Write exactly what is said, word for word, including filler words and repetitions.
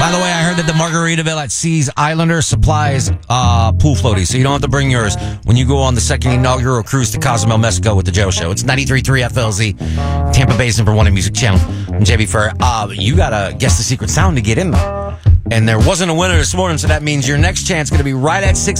By the way, I heard that the Margaritaville at Seas Islander supplies uh, pool floaties, so you don't have to bring yours when you go on the second inaugural cruise to Cozumel, Mexico with the Joe Show. It's ninety-three point three F L Z, Tampa Bay's number one in music channel. I'm J B Fur. Uh, you gotta guess the secret sound to get in there. And there wasn't a winner this morning, so that means your next chance is going to be right at six